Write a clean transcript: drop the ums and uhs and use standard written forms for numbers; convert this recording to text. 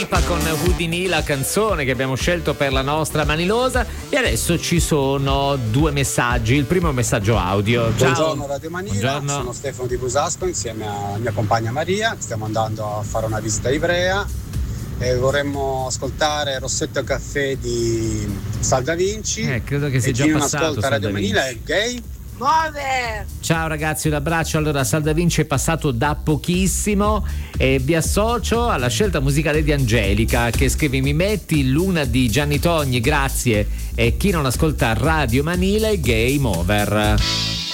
Lipa con Houdini, la canzone che abbiamo scelto per la nostra Manilosa. E adesso ci sono due messaggi. Il primo messaggio audio. Ciao. Buongiorno Radio Manila, Buongiorno. Sono Stefano di Busasco insieme a mia compagna Maria. Stiamo andando a fare una visita a Ivrea e vorremmo ascoltare Rossetto e Caffè di Sal Da Vinci. Credo che sia e già chi non passato ascolta Sal Da Radio Vinci. Manila è gay. Muove! Ciao ragazzi, un abbraccio. Allora, Sal Da Vinci è passato da pochissimo e vi associo alla scelta musicale di Angelica che scrive: mi metti Luna di Gianni Togni, grazie. E chi non ascolta Radio Manila è Game Over.